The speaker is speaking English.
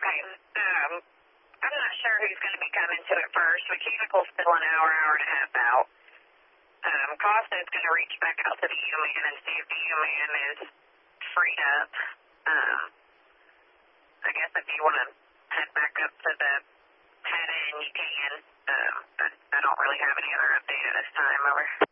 Okay. I'm not sure who's going to be coming to it first. Mechanical's still an hour and a half out. Costa's going to reach back out to the U-Man and see if the U-Man is freed up. I guess if you want to head back up to the head-end, you can. But I don't really have any other update at this time. Over.